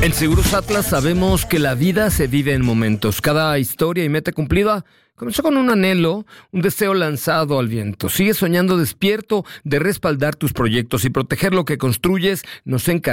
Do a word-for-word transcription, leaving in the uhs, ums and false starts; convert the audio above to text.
En Seguros Atlas sabemos que la vida se vive en momentos. Cada historia y meta cumplida comenzó con un anhelo, un deseo lanzado al viento. Sigue soñando despierto de respaldar tus proyectos y proteger lo que construyes. Nos encargamos